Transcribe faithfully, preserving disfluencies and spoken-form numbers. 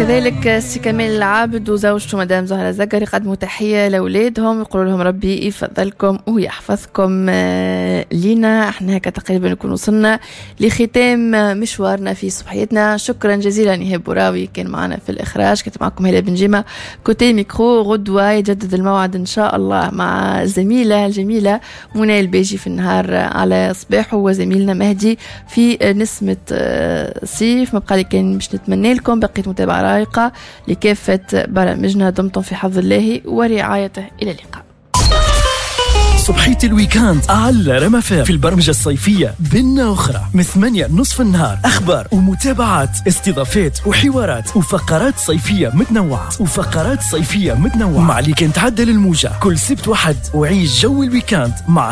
كذلك السي كمال العابد وزوجته مدام زهرة زكري قدموا تحية لأولادهم، يقولوا لهم ربي يفضلكم ويحفظكم لينا. احنا هكا تقريبا نكون وصلنا لختام مشوارنا في صبحيتنا. شكرا جزيلا إيهاب بوراوي كان معنا في الإخراج، كنت معكم هلا بنجيمة كوتي ميكرو. غدوة يجدد الموعد إن شاء الله مع الزميلة الجميلة منى الباجي في النهار على صباحه، وزميلنا مهدي في نسمة صيف. ما بقى لي كان باش نتمنى لكم بقية متابعة رائقة لكافة برامجنا. دمتم في حفظ الله ورعايته، إلى اللقاء. صبحية الويكاند على رمفان في البرمجة الصيفية بيننا أخرى من ثمانية نصف النهار، أخبار ومتابعات، استضافات وحوارات وفقرات صيفية متنوعة وفقرات صيفية متنوعة مع اللي كانت تعدل الموجة كل سبت وحد، وعيش جو الويكاند مع